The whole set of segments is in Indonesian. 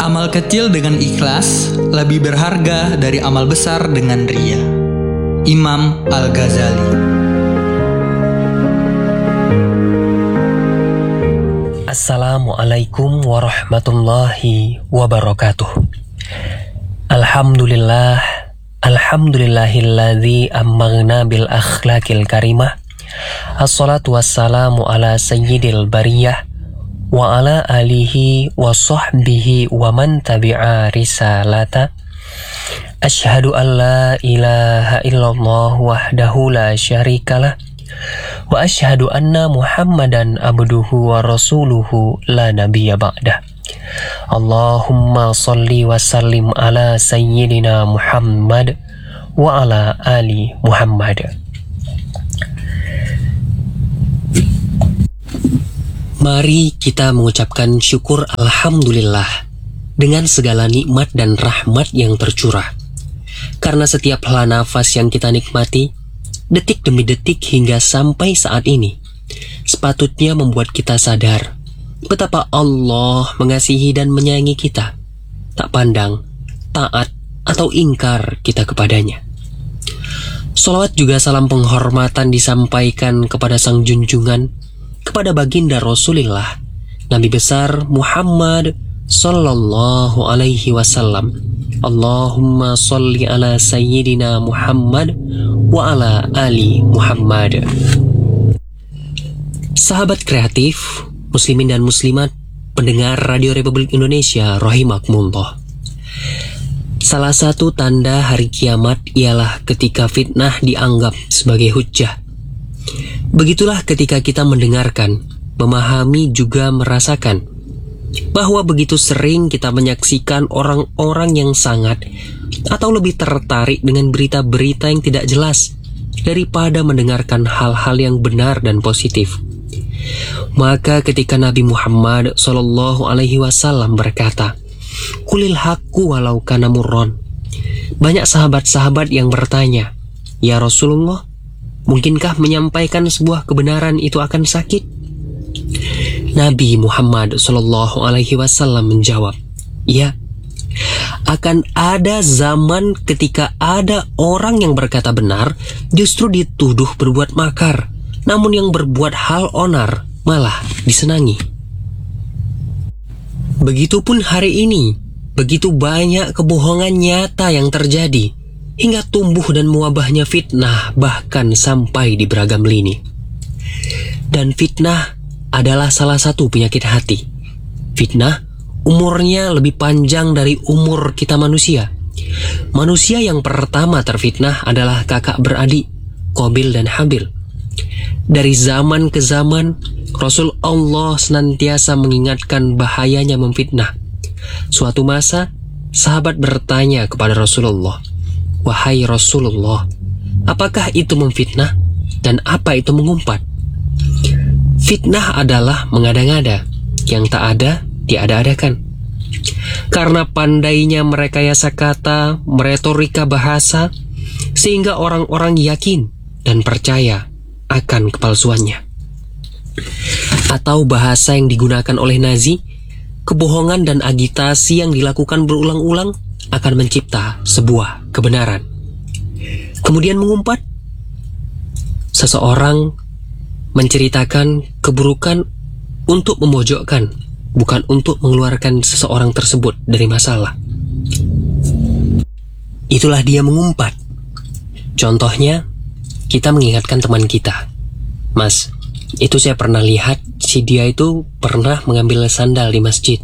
Amal kecil dengan ikhlas lebih berharga dari amal besar dengan ria. Imam Al-Ghazali. Assalamualaikum warahmatullahi wabarakatuh. Alhamdulillahilladzi ammagna bil akhlaqil karimah. Assalatu wassalamu ala sayyidil bariyah wa ala alihi wa sahbihi wa man tabi'a risalata. Asyhadu an la ilaha illallah wahdahu la syarikalah wa asyhadu anna Muhammadan abduhu wa rasuluhu la nabiyya ba'dah. Allahumma salli wa sallim ala sayyidina Muhammad wa ala ali Muhammad. Mari kita mengucapkan syukur alhamdulillah dengan segala nikmat dan rahmat yang tercurah. Karena setiap hela nafas yang kita nikmati, detik demi detik hingga sampai saat ini, sepatutnya membuat kita sadar betapa Allah mengasihi dan menyayangi kita, tak pandang, taat, atau ingkar kita kepadanya. Sholawat juga salam penghormatan disampaikan kepada sang junjungan, kepada baginda Rasulullah, Nabi besar Muhammad sallallahu alaihi wasallam. Allahumma sholli ala sayyidina Muhammad wa ala ali Muhammad. Sahabat kreatif, muslimin dan muslimat, pendengar Radio Republik Indonesia rahimakumullah. Salah satu tanda hari kiamat ialah ketika fitnah dianggap sebagai hujjah. Begitulah ketika kita mendengarkan, memahami juga merasakan bahwa begitu sering kita menyaksikan orang-orang yang sangat atau lebih tertarik dengan berita-berita yang tidak jelas daripada mendengarkan hal-hal yang benar dan positif. Maka ketika Nabi Muhammad SAW berkata, "Qulil haqqu walau kana murron," banyak sahabat-sahabat yang bertanya, "Ya Rasulullah, mungkinkah menyampaikan sebuah kebenaran itu akan sakit?" Nabi Muhammad SAW menjawab, "Ya, akan ada zaman ketika ada orang yang berkata benar justru dituduh berbuat makar, namun yang berbuat hal onar malah disenangi." Begitupun hari ini, begitu banyak kebohongan nyata yang terjadi, hingga tumbuh dan mewabahnya fitnah bahkan sampai di beragam lini. Dan fitnah adalah salah satu penyakit hati. Fitnah umurnya lebih panjang dari umur kita manusia. Manusia yang pertama terfitnah adalah kakak beradik, Qabil dan Habil. Dari zaman ke zaman, Rasul Allah senantiasa mengingatkan bahayanya memfitnah. Suatu masa, sahabat bertanya kepada Rasulullah, "Wahai Rasulullah, apakah itu memfitnah dan apa itu mengumpat?" Fitnah adalah mengada-ngada, yang tak ada diada-adakan. Karena pandainya merekayasa kata, meretorika bahasa, sehingga orang-orang yakin dan percaya akan kepalsuannya. Atau bahasa yang digunakan oleh Nazi, kebohongan dan agitasi yang dilakukan berulang-ulang akan mencipta sebuah kebenaran. Kemudian mengumpat, seseorang menceritakan keburukan untuk memojokkan, bukan untuk mengeluarkan seseorang tersebut dari masalah. Itulah dia mengumpat. Contohnya, kita mengingatkan teman kita, "Mas, itu saya pernah lihat si dia itu pernah mengambil sandal di masjid.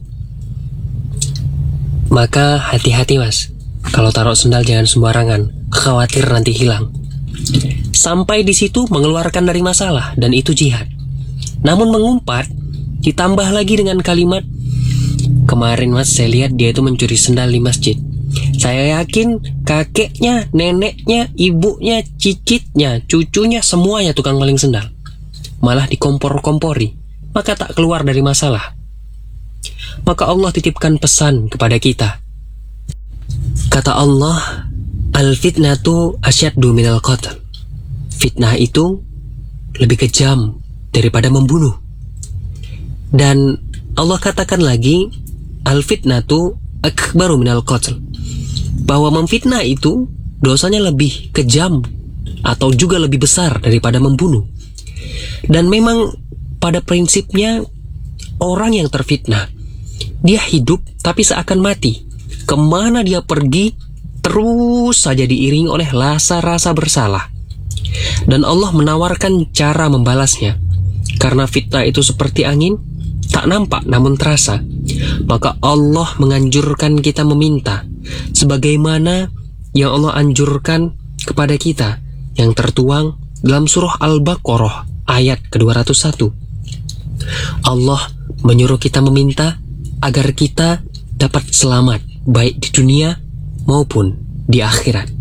Maka hati-hati mas, kalau taruh sandal jangan sembarangan, khawatir nanti hilang." Sampai di situ mengeluarkan dari masalah, dan itu jihad. Namun mengumpat ditambah lagi dengan kalimat, "Kemarin mas saya lihat dia itu mencuri sandal di masjid. Saya yakin kakeknya, neneknya, ibunya, cicitnya, cucunya semuanya tukang maling sandal. Malah dikompor-kompori, maka tak keluar dari masalah." Maka Allah titipkan pesan kepada kita. Kata Allah, "Al-fitnatu asyaddu minal qatl." Fitnah itu lebih kejam daripada membunuh. Dan Allah katakan lagi, "Al-fitnatu akbaru minal qatl. Bahwa memfitnah itu dosanya lebih kejam atau juga lebih besar daripada membunuh. Dan memang pada prinsipnya orang yang terfitnah, dia hidup tapi seakan mati. Kemana dia pergi, terus saja diiringi oleh rasa bersalah. Dan Allah menawarkan cara membalasnya. Karena fitnah itu seperti angin, tak nampak namun terasa. Maka Allah menganjurkan kita meminta, sebagaimana yang Allah anjurkan kepada kita, yang tertuang dalam surah Al-Baqarah ayat ke-201. Allah menyuruh kita meminta agar kita dapat selamat, baik di dunia maupun di akhirat.